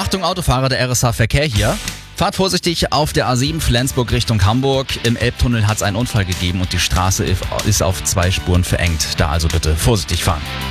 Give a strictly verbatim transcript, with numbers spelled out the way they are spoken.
Achtung Autofahrer, der R S H-Verkehr hier. Fahrt vorsichtig auf der A sieben Flensburg Richtung Hamburg. Im Elbtunnel hat es einen Unfall gegeben und die Straße ist auf zwei Spuren verengt. Da also bitte vorsichtig fahren.